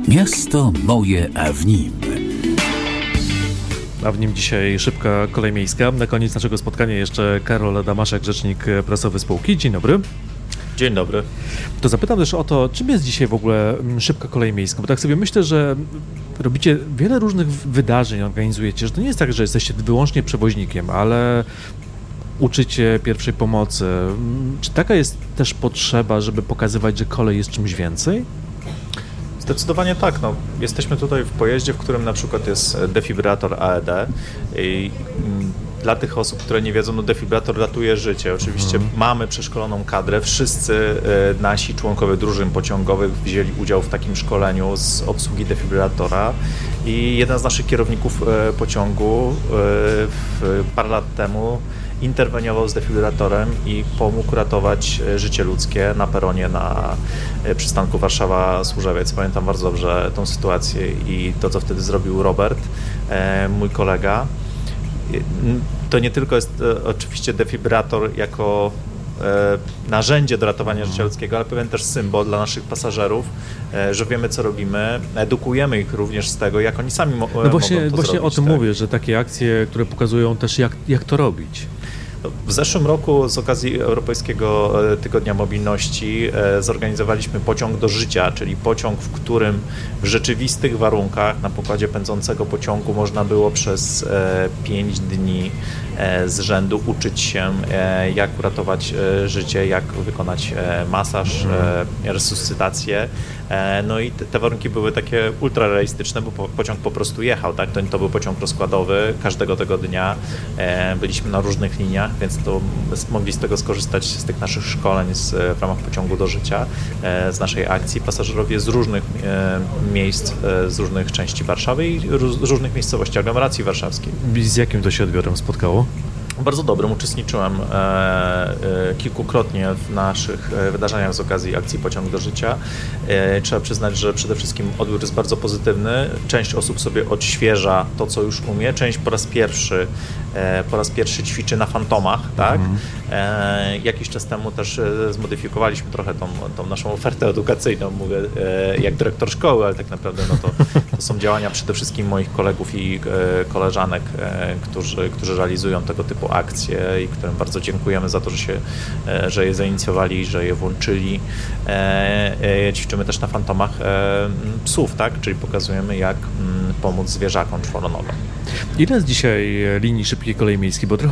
Miasto moje, a w nim. A w nim dzisiaj szybka kolej miejska. Na koniec naszego spotkania jeszcze Karol Damaszek, rzecznik prasowy spółki. Dzień dobry. Dzień dobry. To zapytam też o to, czym jest dzisiaj w ogóle szybka kolej miejska? Bo tak sobie myślę, że robicie wiele różnych wydarzeń, organizujecie, że to nie jest tak, że jesteście wyłącznie przewoźnikiem, ale uczycie pierwszej pomocy. Czy taka jest też potrzeba, żeby pokazywać, że kolej jest czymś więcej? Zdecydowanie tak. No, jesteśmy tutaj w pojeździe, w którym na przykład jest defibrylator AED i dla tych osób, które nie wiedzą, no defibrylator ratuje życie. Oczywiście mamy przeszkoloną kadrę. Wszyscy nasi członkowie drużyn pociągowych wzięli udział w takim szkoleniu z obsługi defibrylatora i jeden z naszych kierowników pociągu parę lat temu interweniował z defibrylatorem i pomógł ratować życie ludzkie na peronie na przystanku Warszawa-Służewiec. Pamiętam bardzo dobrze tą sytuację i to, co wtedy zrobił Robert, mój kolega. To nie tylko jest oczywiście defibrylator jako narzędzie do ratowania życia ludzkiego, ale pewien też symbol dla naszych pasażerów, że wiemy, co robimy, edukujemy ich również z tego, jak oni sami mogą to właśnie zrobić. O tym mówię, że takie akcje, które pokazują też, jak to robić. W zeszłym roku z okazji Europejskiego Tygodnia Mobilności zorganizowaliśmy pociąg do życia, czyli pociąg, w którym w rzeczywistych warunkach na pokładzie pędzącego pociągu można było przez 5 dni z rzędu uczyć się, jak uratować życie, jak wykonać masaż, resuscytację. No i te warunki były takie ultrarealistyczne, bo pociąg po prostu jechał, tak? To był pociąg rozkładowy każdego tego dnia. Byliśmy na różnych liniach, więc to mogli z tego skorzystać, z tych naszych szkoleń w ramach pociągu do życia, z naszej akcji. Pasażerowie z różnych miejsc, z różnych części Warszawy i z różnych miejscowości aglomeracji warszawskiej. Z jakim to się odbiorem spotkało? Bardzo dobrym. Uczestniczyłem kilkukrotnie w naszych wydarzeniach z okazji akcji Pociąg do Życia. Trzeba przyznać, że przede wszystkim odbiór jest bardzo pozytywny. Część osób sobie odświeża to, co już umie. Część po raz pierwszy ćwiczy na fantomach, tak? Jakiś czas temu też zmodyfikowaliśmy trochę tą naszą ofertę edukacyjną. Mówię jak dyrektor szkoły, ale tak naprawdę no to są działania przede wszystkim moich kolegów i koleżanek, którzy realizują tego typu akcje i którym bardzo dziękujemy za to, że je zainicjowali, że je włączyli. Ćwiczymy też na fantomach psów, tak? Czyli pokazujemy, jak pomóc zwierzakom czworonogom. Ile jest dzisiaj linii szybkiej kolei miejskiej? Bo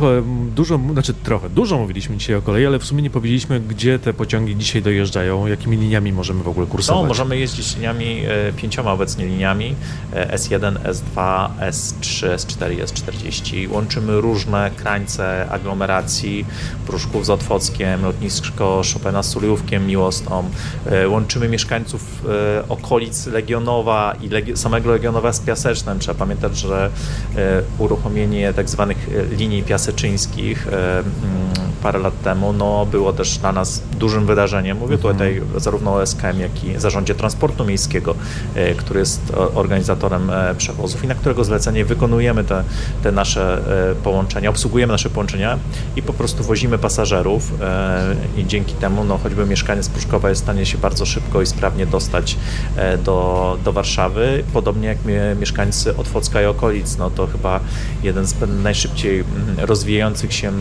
dużo mówiliśmy dzisiaj o kolei, ale w sumie nie powiedzieliśmy, gdzie te pociągi dzisiaj dojeżdżają, jakimi liniami możemy w ogóle kursować. No, możemy jeździć liniami, 5 obecnie liniami, S1, S2, S3, S4, S40. Łączymy różne krańce aglomeracji, Pruszków z Otwockiem, lotnisko Chopina z Sulejówkiem, Miłosną. Łączymy mieszkańców okolic Legionowa i samego Legionowa z Piasecznem. Trzeba pamiętać, że uruchomienie tak zwanych linii piaseczyńskich parę lat temu było też dla nas dużym wydarzeniem. Mówię tutaj zarówno o SKM, jak i Zarządzie Transportu Miejskiego, który jest organizatorem przewozów i na którego zlecenie wykonujemy te nasze połączenia, obsługujemy nasze połączenia i po prostu wozimy pasażerów i dzięki temu choćby mieszkaniec Pruszkowa jest w stanie się bardzo szybko i sprawnie dostać do Warszawy, podobnie jak mieszkańcy Otwocka i okolic. To chyba jeden z najszybciej rozwijających się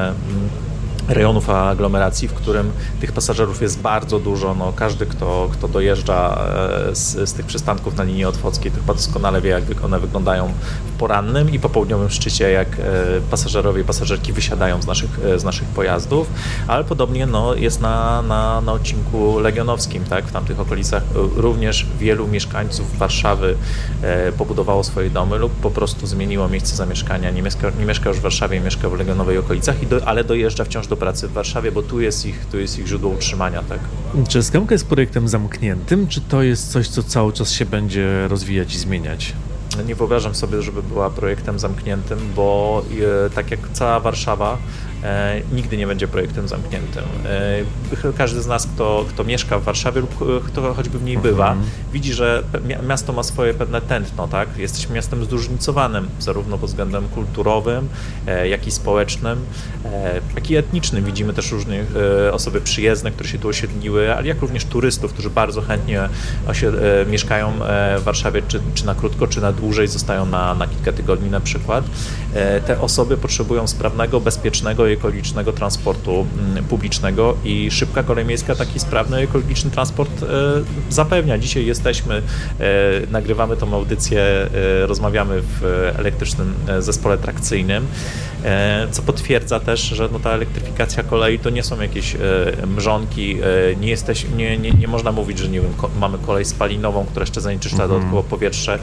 rejonów aglomeracji, w którym tych pasażerów jest bardzo dużo. Każdy, kto dojeżdża z tych przystanków na linii otwockiej, to chyba doskonale wie, jak one wyglądają w porannym i popołudniowym szczycie, jak pasażerowie i pasażerki wysiadają z naszych pojazdów, ale podobnie jest na odcinku legionowskim, tak? W tamtych okolicach również wielu mieszkańców Warszawy pobudowało swoje domy lub po prostu zmieniło miejsce zamieszkania. Nie mieszka już w Warszawie, mieszka w Legionowej okolicach, ale dojeżdża wciąż do pracy w Warszawie, bo tu jest ich źródło utrzymania, tak? Czy SKM jest projektem zamkniętym, czy to jest coś, co cały czas się będzie rozwijać i zmieniać? Nie wyobrażam sobie, żeby była projektem zamkniętym, bo tak jak cała Warszawa, nigdy nie będzie projektem zamkniętym. Każdy z nas, kto mieszka w Warszawie lub kto choćby w niej bywa, widzi, że miasto ma swoje pewne tętno, tak? Jesteśmy miastem zróżnicowanym, zarówno pod względem kulturowym, jak i społecznym, jak i etnicznym. Widzimy też różne osoby przyjezdne, które się tu osiedliły, ale jak również turystów, którzy bardzo chętnie mieszkają w Warszawie, czy na krótko, czy na dłużej, zostają na kilka tygodni na przykład. Te osoby potrzebują sprawnego, bezpiecznego i ekologicznego transportu publicznego i szybka kolej miejska taki sprawny, ekologiczny transport zapewnia. Dzisiaj jesteśmy, nagrywamy tą audycję, rozmawiamy w elektrycznym zespole trakcyjnym, co potwierdza też, że ta elektryfikacja kolei to nie są jakieś mrzonki, nie można mówić, że nie wiem, mamy kolej spalinową, która jeszcze zanieczyszcza dodatkowo powietrze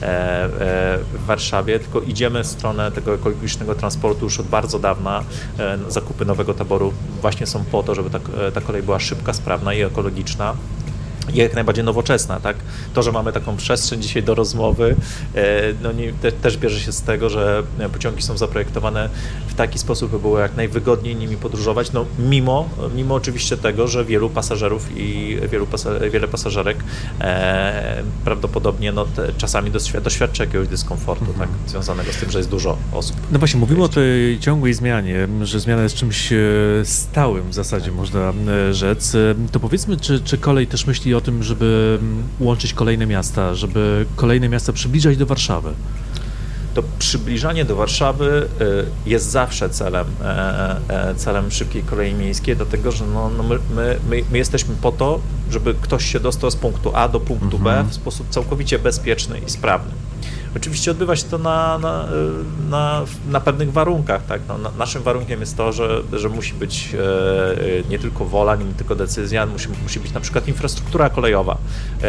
w Warszawie, tylko idziemy w stronę tego ekologicznego transportu już od bardzo dawna. Zakupy nowego taboru właśnie są po to, żeby ta kolej była szybka, sprawna i ekologiczna. I jak najbardziej nowoczesna, tak? To, że mamy taką przestrzeń dzisiaj do rozmowy, też bierze się z tego, że pociągi są zaprojektowane w taki sposób, by było jak najwygodniej nimi podróżować, mimo oczywiście tego, że wielu pasażerów i wiele pasażerek prawdopodobnie czasami doświadcza jakiegoś dyskomfortu, tak? Związanego z tym, że jest dużo osób. No właśnie, mówimy o tej ciągłej zmianie, że zmiana jest czymś stałym w zasadzie, można rzec. To powiedzmy, czy kolej też myśli o tym, żeby łączyć kolejne miasta, żeby kolejne miasta przybliżać do Warszawy? To przybliżanie do Warszawy jest zawsze celem szybkiej kolei miejskiej, dlatego że my jesteśmy po to, żeby ktoś się dostał z punktu A do punktu B w sposób całkowicie bezpieczny i sprawny. Oczywiście odbywa się to na pewnych warunkach. Tak? Naszym warunkiem jest to, że musi być nie tylko wola, nie tylko decyzja, musi być na przykład infrastruktura kolejowa,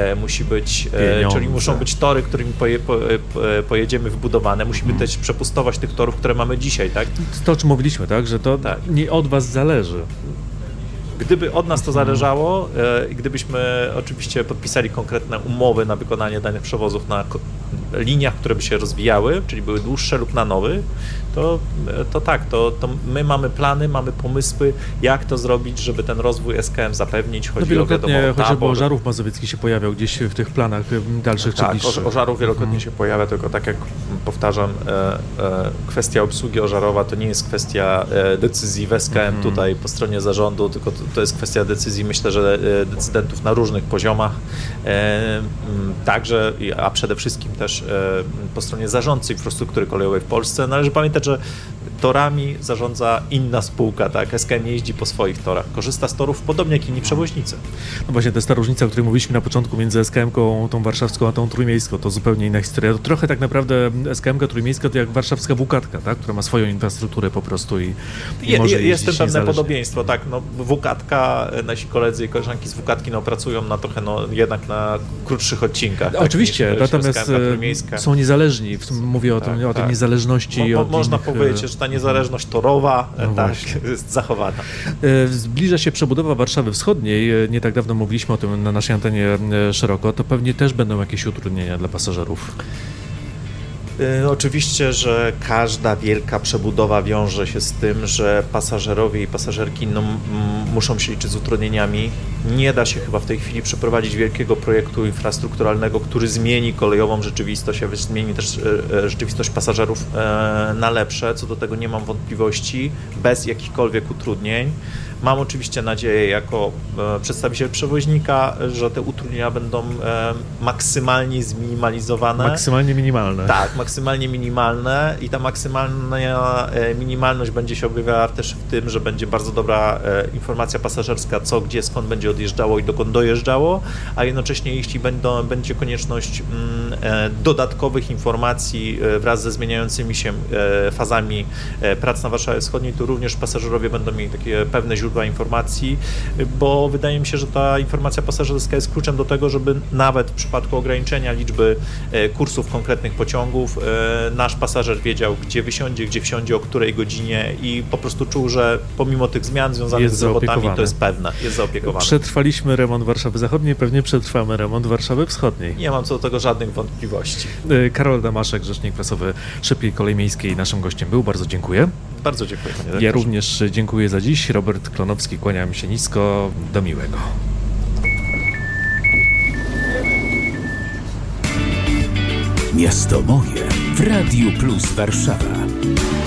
czyli muszą być tory, którymi pojedziemy, wybudowane, musi być też przepustowość tych torów, które mamy dzisiaj. Tak? To, o czym mówiliśmy, tak? Że to nie od was zależy. Gdyby od nas to zależało i gdybyśmy oczywiście podpisali konkretne umowy na wykonanie danych przewozów na liniach, które by się rozwijały, czyli były dłuższe lub na nowych, to my mamy plany, mamy pomysły, jak to zrobić, żeby ten rozwój SKM zapewnić. Wielokrotnie chociażby Ożarów Mazowiecki się pojawiał gdzieś w tych planach dalszych czy bliższych. Tak, Ożarów wielokrotnie się pojawia, tylko tak jak powtarzam, kwestia obsługi Ożarowa to nie jest kwestia decyzji w SKM tutaj po stronie zarządu, tylko to jest kwestia decyzji, myślę, że decydentów na różnych poziomach, także, a przede wszystkim też po stronie zarządcy infrastruktury kolejowej w Polsce. Należy pamiętać, że torami zarządza inna spółka, tak? SKM nie jeździ po swoich torach, korzysta z torów podobnie jak inni przewoźnicy. No właśnie, to jest ta różnica, o której mówiliśmy na początku między SKM-ką, tą warszawską, a tą trójmiejską, to zupełnie inna historia. To trochę tak naprawdę SKM-ka trójmiejska to jak warszawska WKATka, tak? Która ma swoją infrastrukturę po prostu i może jest tym pewne podobieństwo, tak? WKATka, nasi koledzy i koleżanki z WKATki pracują na trochę, jednak na krótszych odcinkach. Tak? Oczywiście, natomiast są niezależni, mówię o tej niezależności. Można powiedzieć, że ta niezależność torowa jest zachowana. Zbliża się przebudowa Warszawy Wschodniej. Nie tak dawno mówiliśmy o tym na naszej antenie szeroko. To pewnie też będą jakieś utrudnienia dla pasażerów. Oczywiście, że każda wielka przebudowa wiąże się z tym, że pasażerowie i pasażerki muszą się liczyć z utrudnieniami. Nie da się chyba w tej chwili przeprowadzić wielkiego projektu infrastrukturalnego, który zmieni kolejową rzeczywistość, a zmieni też rzeczywistość pasażerów na lepsze. Co do tego nie mam wątpliwości, bez jakichkolwiek utrudnień. Mam oczywiście nadzieję jako przedstawiciel przewoźnika, że te utrudnienia będą maksymalnie zminimalizowane. Maksymalnie minimalne. Tak, maksymalnie minimalne i ta maksymalna minimalność będzie się objawia też w tym, że będzie bardzo dobra informacja pasażerska, co, gdzie, skąd będzie odjeżdżało i dokąd dojeżdżało, a jednocześnie jeśli będzie konieczność dodatkowych informacji wraz ze zmieniającymi się fazami prac na Warszawie Wschodniej, to również pasażerowie będą mieli takie pewne źródła informacji, bo wydaje mi się, że ta informacja pasażerska jest kluczem do tego, żeby nawet w przypadku ograniczenia liczby kursów konkretnych pociągów nasz pasażer wiedział, gdzie wysiądzie, gdzie wsiądzie, o której godzinie i po prostu czuł, że pomimo tych zmian związanych z robotami to jest pewne, jest zaopiekowane. Przetrwaliśmy remont Warszawy Zachodniej, pewnie przetrwamy remont Warszawy Wschodniej. Nie mam co do tego żadnych wątpliwości. Karol Damaszek, rzecznik prasowy Szybkiej Kolei Miejskiej, naszym gościem był. Bardzo dziękuję. Bardzo dziękuję, panie Ja również dziękuję za dziś. Robert Klonowski, kłaniam się nisko. Do miłego. Miasto moje w Radiu Plus Warszawa.